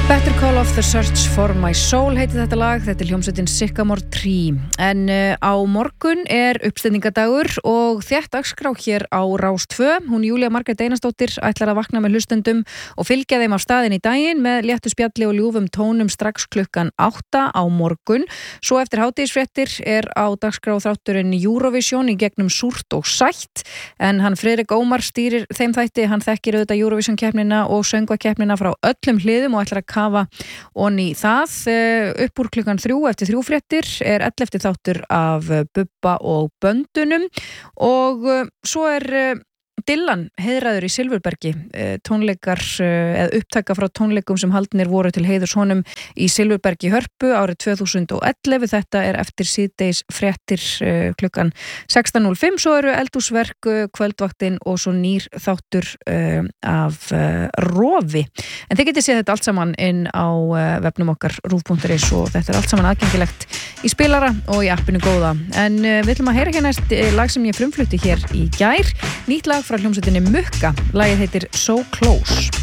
Better Call of the Search for My Soul heitir þetta lag, þetta hljómsveitin Sycamore Tree. En á morgun uppstendingadagur og þétt dagskrá hér á Rás 2. Hún Júlía Margrét Einarsdóttir ætlar að vakna með hlustendum og fylgja þeim af staðinn í daginn með léttu spjalli og ljúfum tónum strax klukkan 8 á morgun. Svo eftir hádegisfréttir á dagskrá þátturinn Eurovision í gegnum súrt og sætt. En hann Friðrik Ómar stýrir þeim þætti, hann þekkir auðvitað Eurovision-keppnina og söngvakeppnina frá öllum hliðum og ætlar að kafa onni það. Upp úr klukkan 3 eftir 3 fréttir 11. þáttur af Bubba og böndunum og svo Dylan heiðraður í Silfurbergi, tónleikar eða upptaka frá tónleikum sem haldnir voru til heiðurs honum í Silfurbergi Hörpu árið 2011. Þetta eftir síðdeis fréttir klukkan 16:05. Svo eldhúsverk, kvöldvaktin og svo nýr þáttur af Rofi. En þið getið séð þetta allt saman inn á vefnum okkar rúv.is og þetta allt saman aðgengilegt í spilara og í appinu góða. En við ætlum að heyra hérna lag sem ég frumflutti hér í gær, nýtt lag frá hljómsveitinni Mukka. Lagið heitir So Close.